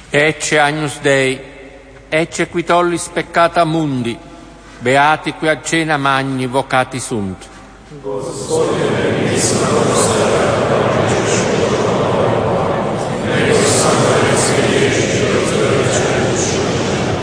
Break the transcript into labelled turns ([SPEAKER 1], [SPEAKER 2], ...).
[SPEAKER 1] Ecce Agnus Dei, ecce qui tollis peccata mundi, beati qui ad cena magni vocati sunt.
[SPEAKER 2] Gospodine, mi smo